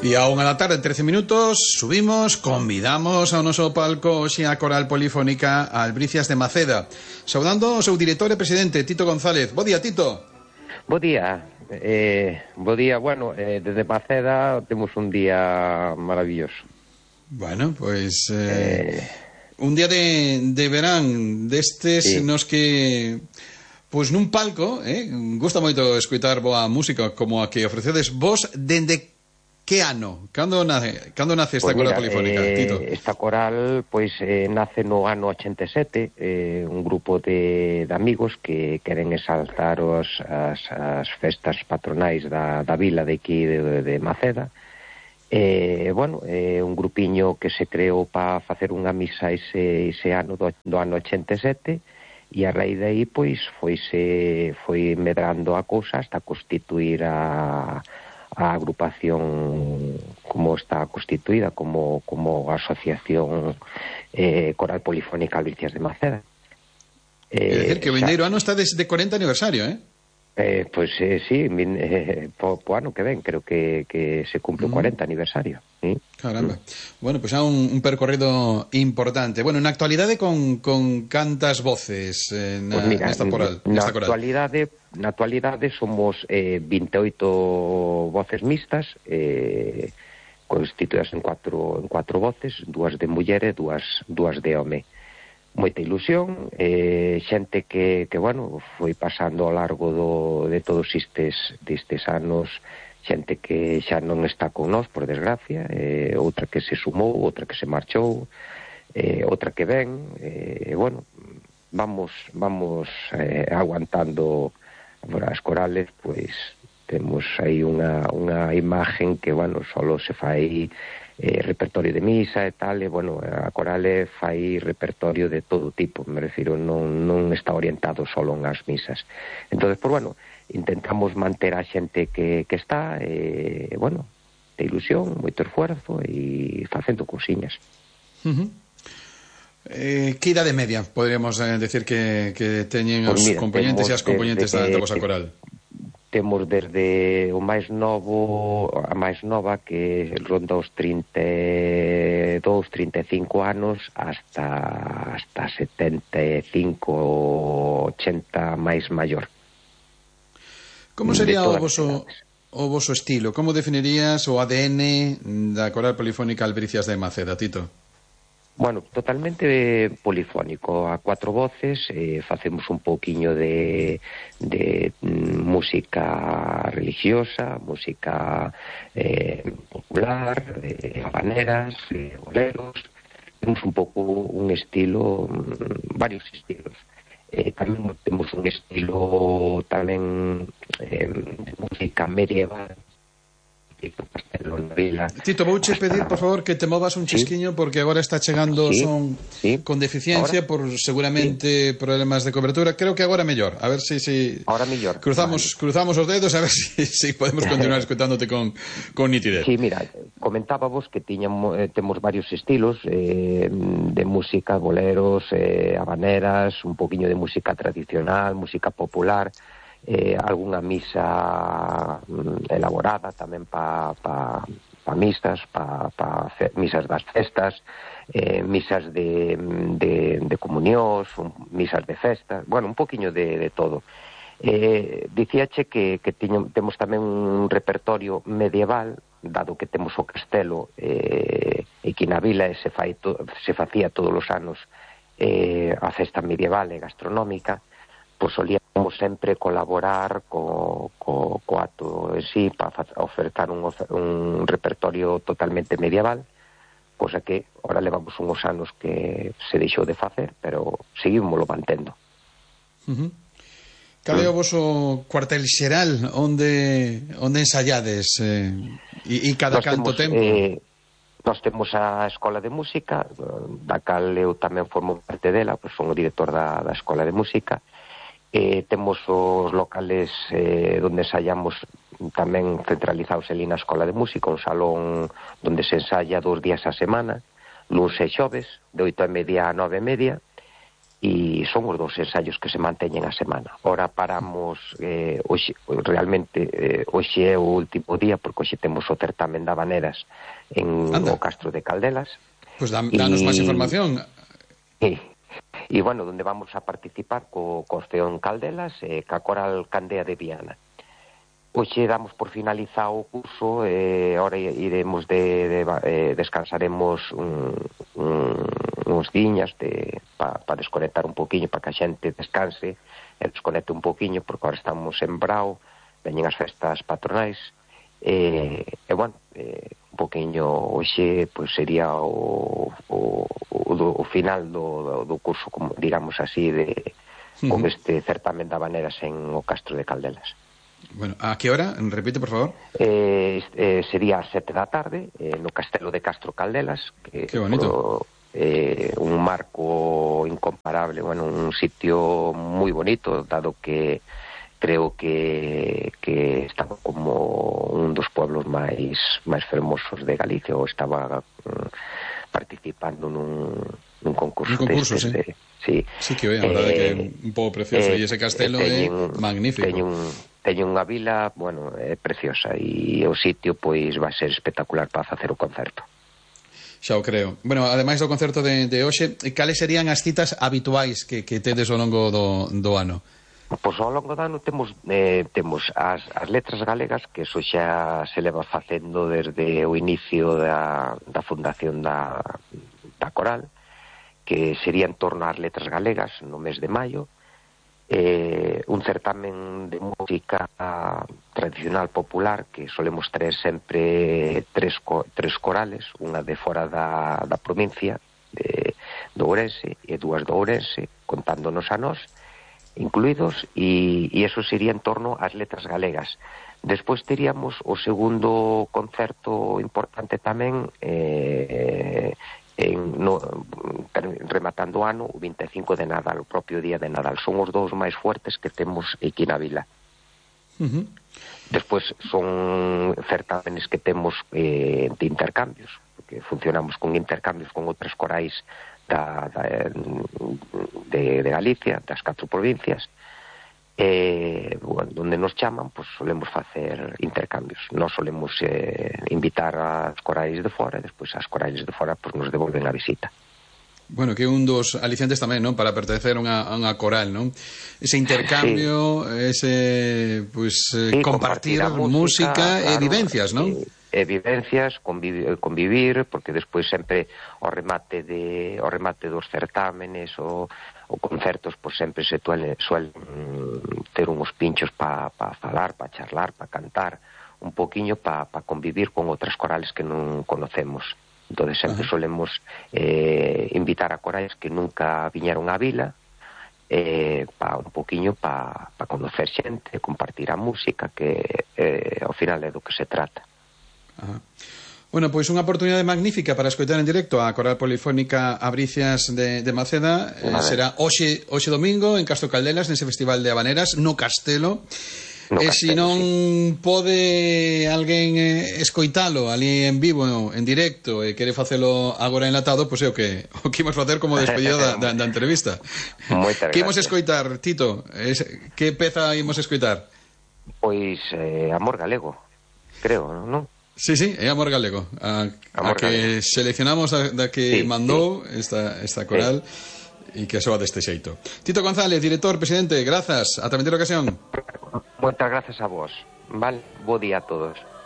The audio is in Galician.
E a 1:00 da tarde, 13 minutos, subimos, convidamos ao noso palco hoxe a Coral Polifónica Albricias de Maceda, saudando o seu director e presidente, Tito González. Bo día, Tito. Bo día. Bueno, desde Maceda temos un día maravilloso. Bueno, pois un día de verán destes, sí, nos que pois nun palco, gusta moito escutar boa música como a que ofrecedes vos. Dende que ano? Cando nace esta coral polifónica, Tito? Esta coral nace no ano 87, un grupo de amigos que queren exaltar as festas patronais da vila de aquí de Maceda. Un grupiño que se creou para facer unha misa ese ano do ano 87, e a raíz de aí foi medrando a cousa hasta constituir a agrupación como está constituída como asociación Coral Polifónica Albricias de Maceda. É dicir, que o vindeiro ano está de 40 aniversario, sí, po ano que ven creo que se cumple o 40 aniversario. ¿Sí? Caramba. Bueno, pues há un percorrido importante. Bueno, na actualidade con cantas voces nesta coral? Na actualidade somos 28 voces mixtas, constituídas en cuatro voces, dúas de muller e dúas de home. Moita ilusión, xente que foi pasando ao largo de todos estes anos, xente que xa non está con nós, por desgracia, outra que se sumou, outra que se marchou, outra que ven, vamos aguantando. As corales, temos aí unha imagen que, solo se fai repertorio de misa e tal, a corale fai repertorio de todo tipo, me refiro, non está orientado solo nas misas. Entón, intentamos manter a xente que está, de ilusión, moito esfuerzo e facendo cousiñas. Que idade media podríamos decir que teñen os componentes e as componentes da vosa coral? Temos desde o máis novo, a máis nova, que ronda os 32, 35 anos, hasta 75, 80 máis maior. Como sería o voso estilo? Como definirías o ADN da Coral Polifónica Albricias de Maceda, Tito? Totalmente polifónico, a cuatro voces, facemos un pouquiño de música religiosa, música popular, habaneras, boleros. Temos un pouco un estilo, varios estilos. Tamén temos un estilo tamén de música medieval. Tito, vouche pedir, por favor, que te movas un chisquiño, porque agora está chegando son con deficiencia por seguramente problemas de cobertura. Creo que agora mellor. A ver si ahora mellor. Cruzamos os dedos a ver si podemos continuar escutándote con nitidez. Sí, mira, comentábamos que temos varios estilos de música, boleros, habaneras, un poquinho de música tradicional, música popular, algunha misa elaborada tamén pa misas, pa misas das festas, misas de comunións, misas de festas, un poquinho de todo. Dicíache que temos tamén un repertorio medieval, dado que temos o castelo e que na vila se facía todos os anos a festa medieval e gastronómica. Solíamos sempre colaborar co acto en sí para ofertar un repertorio totalmente medieval, cosa que ahora levamos uns anos que se deixou de facer, pero seguimoslo mantendo. Cal é o voso cuartel xeral onde ensaiades e cada canto tempo? Nós temos a Escola de Música, da cal eu tamén formo parte dela, son o director da Escola de Música. Temos os locales onde ensaiamos tamén centralizados ali na Escola de Música, un salón onde se ensaya 2 días a semana, luns e xoves, de 8:30 a 9:30, e son os 2 ensaios que se manteñen a semana. Ora paramos hoxe, realmente hoxe é o último día, porque hoxe temos o certamen de habaneras no Castro de Caldelas. Pois danos máis información. E bueno, onde vamos a participar co Orfeón Caldelas e ca Coral Candea de Viana. Hoxe damos por finalizado o curso, ahora iremos descansaremos uns diñas para desconectar un poquinho, para que a xente descanse e desconecte un poquinho, porque agora estamos en Brao, veñen as festas patronais, bueno, un poquinho hoxe pues, sería o final do curso, como digamos así, con este certamen de habaneras en o Castro de Caldelas. Bueno, ¿a qué hora? Repite, por favor. Sería a 7 da tarde, no Castelo de Castro Caldelas. Qué bonito. Un marco incomparable, bueno, un sitio muy bonito, dado que creo que estaba como un dos pueblos máis fermosos de Galicia, ou estaba participando nun concurso. Un concurso, sí. Sí, que a verdade que é un pouco precioso, e ese castelo é magnífico. Teño unha vila, bueno, é preciosa, e o sitio, pois, vai ser espectacular para facer o concerto. Xa o creo. Bueno, ademais do concerto de hoxe, cales serían as citas habituais que tedes ao longo do ano? Pois ao longo do ano temos as letras galegas, que eso xa se leva facendo desde o inicio da fundación da coral, que sería en torno ás letras galegas no mes de maio, un certamen de música tradicional popular, que solemos traer sempre tres corales, unha de fora da provincia de Ourense e dúas de Ourense, contándonos a nós incluídos, e eso sería en torno ás letras galegas. Despois teríamos o segundo concerto importante tamén, rematando o ano, o 25 de Nadal, o propio día de Nadal. Son os dous máis fuertes que temos aquí na vila. Despois son certámenes que temos de intercambios, porque funcionamos con intercambios con outras corais de Galicia, das 4 provincias, onde nos chaman, pues solemos facer intercambios. Nós solemos invitar as corais de fora, e despois as corais de fora pues nos devolven a visita. Bueno, que un dos alicientes tamén, non? Para pertenecer a unha coral, non? Ese intercambio, ese, pues, compartir música claro, e vivencias, non? Vivencias, convivir, porque despois sempre ao remate dos certámenes ou concertos, pois sempre se suelen ter uns pinchos para falar, para charlar, para cantar un poquinho, para convivir con outras corales que non conocemos. Entón sempre solemos invitar a corais que nunca viñeron á vila, para un poquinho para conocer xente, compartir a música, que ao final é do que se trata. Bueno, pois unha oportunidade magnífica para escoitar en directo a Coral Polifónica Abricias de Maceda. Será hoxe domingo en Castro Caldelas, nese Festival de Habaneras, no Castelo. E se non pode alguén escoitalo ali en vivo, en directo, e quere facelo agora enlatado, pois é o que imos facer como despedida da entrevista. Que imos escoitar, Tito? Que peza imos escoitar? Pois Amor Galego, creo, non? Sí, é Amor Galego, a que seleccionamos da que mandou esta coral, e que soa deste xeito. Tito González, director, presidente, grazas, ata a outra ocasión. Moitas grazas a vos, vale? Bo día a todos.